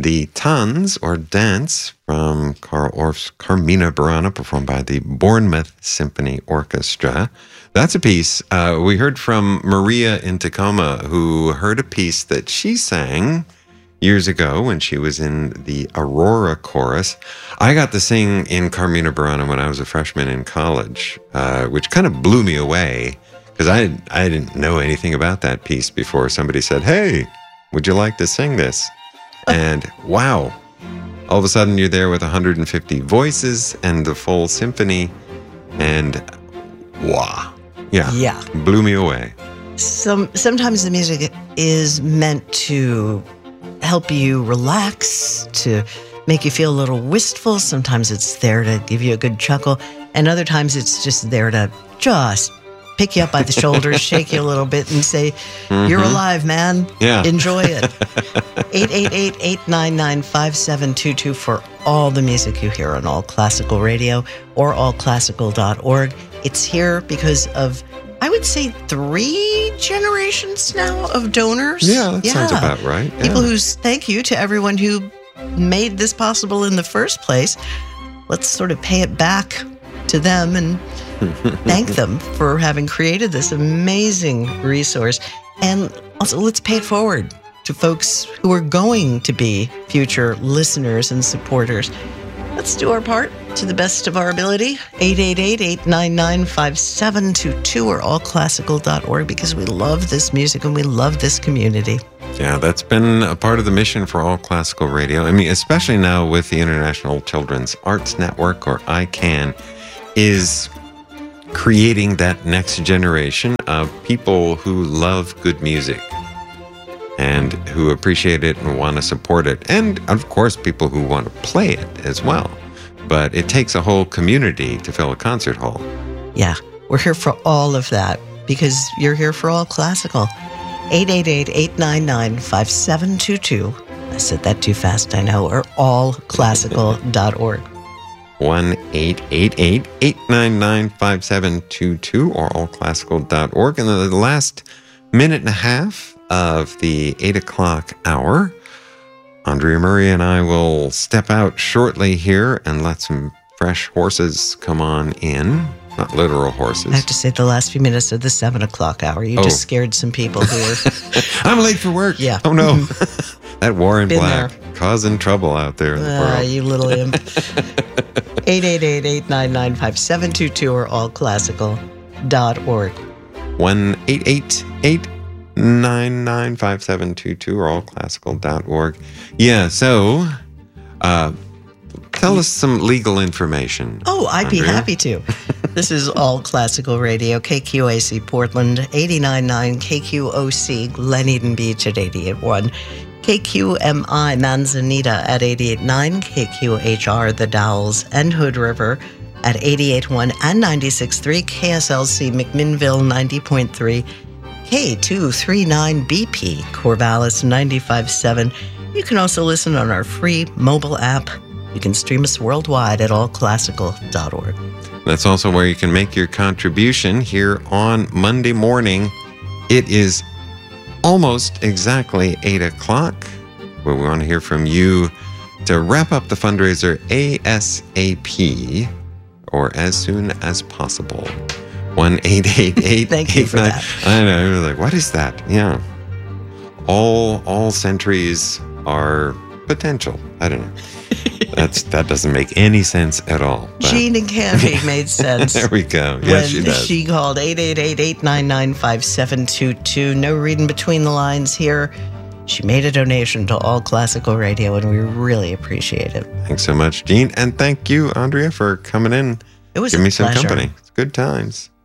the Tanz, or Dance, from Carl Orff's Carmina Burana, performed by the Bournemouth Symphony Orchestra. That's a piece. We heard from Maria in Tacoma, who heard a piece that she sang years ago when she was in the Aurora Chorus. I got to sing in Carmina Burana when I was a freshman in college, which kind of blew me away because I didn't know anything about that piece before somebody said, "Hey, would you like to sing this?" And wow, all of a sudden you're there with 150 voices and the full symphony, and wow. Yeah. Blew me away. Sometimes the music is meant to help you relax, to make you feel a little wistful. Sometimes it's there to give you a good chuckle. And other times it's just there to just pick you up by the shoulders, shake you a little bit and say, "You're alive, man. Yeah. Enjoy it." 888-899-5722 for all the music you hear on All Classical Radio or allclassical.org. It's here because of, I would say, 3 generations now of donors. Yeah, that sounds about right. Yeah. People thank you to everyone who made this possible in the first place. Let's sort of pay it back to them and thank them for having created this amazing resource. And also, let's pay it forward to folks who are going to be future listeners and supporters. Let's do our part to the best of our ability. 888-899-5722 or allclassical.org, because we love this music and we love this community. Yeah, that's been a part of the mission for All Classical Radio. I mean, especially now with the International Children's Arts Network, or ICANN, is creating that next generation of people who love good music and who appreciate it and want to support it. And, of course, people who want to play it as well. But it takes a whole community to fill a concert hall. Yeah, we're here for all of that because you're here for All Classical. 888-899-5722. I said that too fast, I know, or allclassical.org. 1-888-899-5722 or allclassical.org. And then the last minute and a half of the 8 o'clock hour, Andrea Murray and I will step out shortly here and let some fresh horses come on in. Not literal horses. I have to say, the last few minutes of the 7 o'clock hour, you just scared some people who were... I'm late for work. Yeah. Oh, no. That Warren Been Black there. causing trouble out there in the world. You little imp. 888-899-5722 or allclassical.org. 1-888-899-5722 or allclassical.org. Yeah, so tell us some legal information. Oh, I'd be Andrea. happy to. This is All Classical Radio, KQAC Portland, 89.9, KQOC Glen Eden Beach at 88.1, KQMI Manzanita at 88.9, KQHR The Dalles and Hood River at 88.1 and 96.3, KSLC McMinnville 90.3, K239BP Corvallis 95.7. You can also listen on our free mobile app. You can stream us worldwide at allclassical.org. That's also where you can make your contribution here on Monday morning. It is almost exactly 8 o'clock, where we want to hear from you to wrap up the fundraiser ASAP, or as soon as possible. 1-888. Thank you for that. I know, you're like, what is that? Yeah. All centuries are potential. I don't know. That doesn't make any sense at all. But Jean and Candy made sense. there we go. Yes, she when does. she called 888-899-5722. No reading between the lines here. She made a donation to All Classical Radio, and we really appreciate it. Thanks so much, Jean. And thank you, Andrea, for coming in. It was Give a me some pleasure. company. It's good times.